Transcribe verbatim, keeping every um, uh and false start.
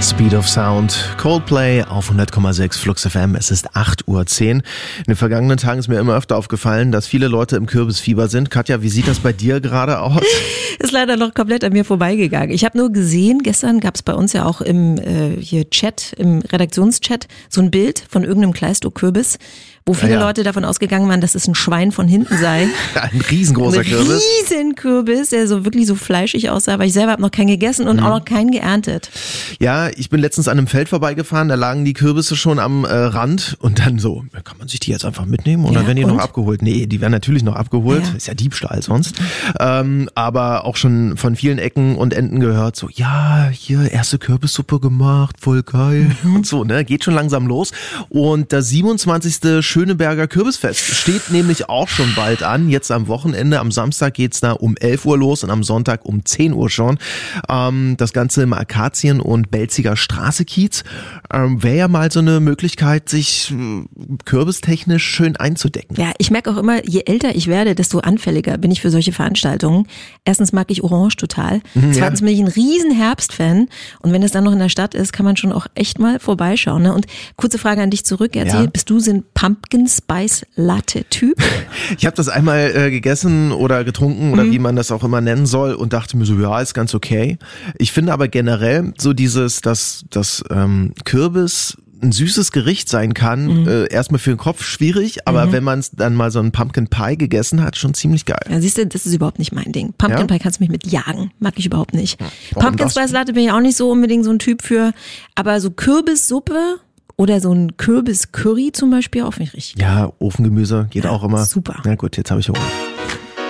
Speed of Sound, Coldplay auf hundert Komma sechs Flux F M. Es ist acht Uhr zehn. In den vergangenen Tagen ist mir immer öfter aufgefallen, dass viele Leute im Kürbisfieber sind. Katja, wie sieht das bei dir gerade aus? Ist leider noch komplett an mir vorbeigegangen. Ich habe nur gesehen, gestern gab es bei uns ja auch im äh, hier Chat, im Redaktionschat, so ein Bild von irgendeinem Kleistow-Kürbis, wo viele ja, ja. Leute davon ausgegangen waren, dass es ein Schwein von hinten sei. Ein riesengroßer ein Kürbis. Ein riesen Kürbis, der so wirklich so fleischig aussah, aber ich selber habe noch keinen gegessen und mhm. auch noch keinen geerntet. Ja, ich bin letztens an einem Feld vorbeigefahren, da lagen die Kürbisse schon am äh, Rand und dann so, kann man sich die jetzt einfach mitnehmen oder ja, werden die und? noch abgeholt? Nee, die werden natürlich noch abgeholt, ja. ist ja Diebstahl sonst. Ähm, aber auch schon von vielen Ecken und Enden gehört, so, ja, hier erste Kürbissuppe gemacht, voll geil mhm. und so, ne, geht schon langsam los. Und das siebenundzwanzigste Schöneberger Kürbisfest steht nämlich auch schon bald an, jetzt am Wochenende, am Samstag geht's da um elf Uhr los und am Sonntag um zehn Uhr schon. Ähm, das Ganze im Akazien- und Belziger Straße-Kiez. Ähm, wäre ja mal so eine Möglichkeit, sich äh, kürbistechnisch schön einzudecken. Ja, ich merke auch immer, je älter ich werde, desto anfälliger bin ich für solche Veranstaltungen. Erstens mag ich Orange total. Mhm, Zweitens ja. bin ich ein riesen Herbstfan. Und wenn es dann noch in der Stadt ist, kann man schon auch echt mal vorbeischauen. Ne? Und kurze Frage an dich zurück, erzähl, Ja. bist du so ein Pumpkin Spice Latte Typ? Ich habe das einmal äh, gegessen oder getrunken oder mhm. wie man das auch immer nennen soll und dachte mir so, ja, ist ganz okay. Ich finde aber generell so dieses, dass das ähm, Kürbis ein süßes Gericht sein kann, mhm. äh, erstmal für den Kopf schwierig, aber mhm. wenn man dann mal so einen Pumpkin Pie gegessen hat, schon ziemlich geil. Ja, siehst du, das ist überhaupt nicht mein Ding. Pumpkin ja? Pie kannst du mich mit jagen, mag ich überhaupt nicht. Ja. Pumpkin Spice Latte bin ich auch nicht so unbedingt so ein Typ für, aber so Kürbissuppe oder so ein Kürbis-Curry zum Beispiel auch nicht richtig. Ja, Ofengemüse geht ja, auch immer. Super. Na gut, jetzt habe ich Hunger.